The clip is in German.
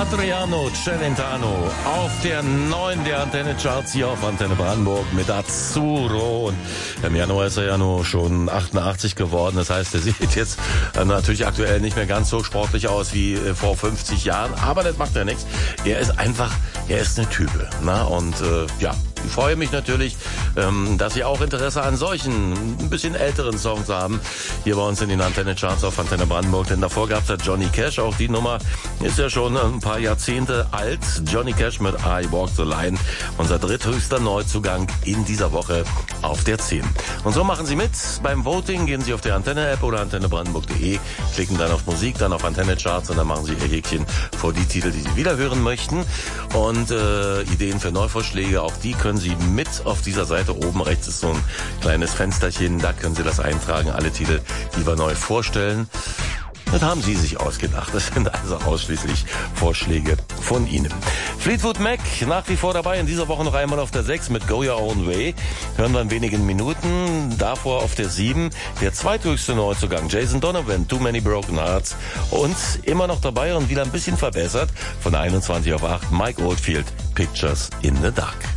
Adriano Celentano auf der 9 der Antenne Charts hier auf Antenne Brandenburg mit Azzurro. Und im Januar ist er ja nur schon 88 geworden. Das heißt, er sieht jetzt natürlich aktuell nicht mehr ganz so sportlich aus wie vor 50 Jahren. Aber das macht ja nichts. Er ist eine Type. Na? Und ja, ich freue mich natürlich, dass Sie auch Interesse an solchen, ein bisschen älteren Songs haben. Hier bei uns in den Antenne Charts auf Antenne Brandenburg. Denn davor gab es ja Johnny Cash. Auch die Nummer ist ja schon ein paar Jahrzehnte alt. Johnny Cash mit I Walk the Line. Unser dritthöchster Neuzugang in dieser Woche auf der 10. Und so machen Sie mit beim Voting. Gehen Sie auf der Antenne-App oder antennebrandenburg.de, klicken dann auf Musik, dann auf Antenne Charts und dann machen Sie Ihr Häkchen vor die Titel, die Sie wieder hören möchten. Und Ideen für Neuvorschläge, auch die können Sie mit auf dieser Seite. Oben rechts ist so ein kleines Fensterchen, da können Sie das eintragen, alle Titel, die wir neu vorstellen. Das haben Sie sich ausgedacht. Das sind also ausschließlich Vorschläge von Ihnen. Fleetwood Mac nach wie vor dabei. In dieser Woche noch einmal auf der 6 mit Go Your Own Way. Hören wir in wenigen Minuten. Davor auf der 7 der zweithöchste Neuzugang. Jason Donovan, Too Many Broken Hearts. Und immer noch dabei und wieder ein bisschen verbessert. Von 21 auf 8 Mike Oldfield, Pictures in the Dark.